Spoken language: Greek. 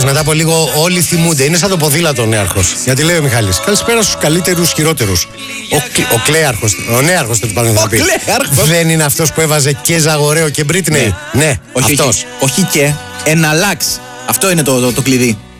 μετά από λίγο όλοι θυμούνται. Είναι σαν το ποδήλατο ο νέαρχος. Γιατί λέει ο Μιχάλης, καλησπέρα στους καλύτερους χειρότερους. Ο Κλέαρχος, ο νέαρχος τέλος πάντων θα πει. Δεν είναι αυτός που έβαζε και Ζαγορέο και Μπρίτνεϊ? Ναι, όχι, αυτός. όχι και. Εναλλάξ. Αυτό είναι το κλειδί.